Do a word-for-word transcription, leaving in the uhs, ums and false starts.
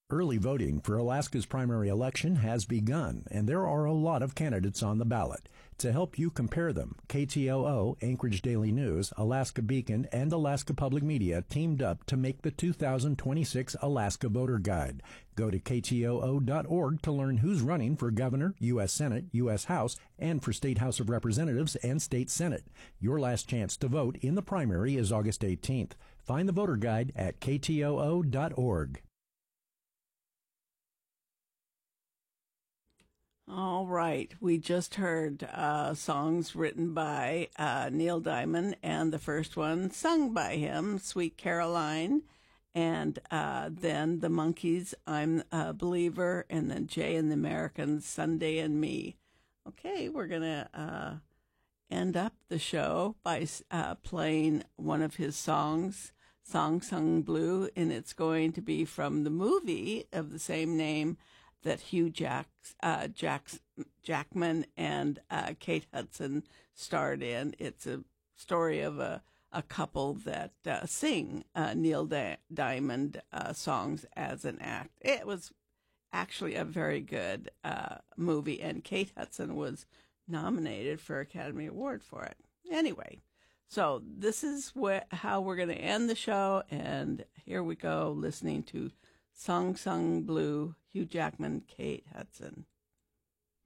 Early voting for Alaska's primary election has begun, and there are a lot of candidates on the ballot. To help you compare them, K T O O, Anchorage Daily News, Alaska Beacon, and Alaska Public Media teamed up to make the two thousand twenty-six Alaska Voter Guide. Go to K T O O dot org to learn who's running for governor, U S Senate, U S House, and for State House of Representatives and State Senate. Your last chance to vote in the primary is August eighteenth. Find the voter guide at K T O O dot org. All right. We just heard uh, songs written by uh, Neil Diamond, and the first one sung by him, Sweet Caroline, and uh, then the Monkees, I'm a Believer, and then Jay and the Americans, Sunday and Me. Okay, we're going to uh, end up the show by uh, playing one of his songs, Song Sung Blue, and it's going to be from the movie of the same name that Hugh Jacks, uh, Jacks, Jackman and uh, Kate Hudson starred in. It's a story of a, a couple that uh, sing uh, Neil Di- Diamond uh, songs as an act. It was actually a very good uh, movie, and Kate Hudson was nominated for Academy Award for it. Anyway, so this is wh- how we're going to end the show, and here we go listening to Song Sung Blue, Hugh Jackman, Kate Hudson.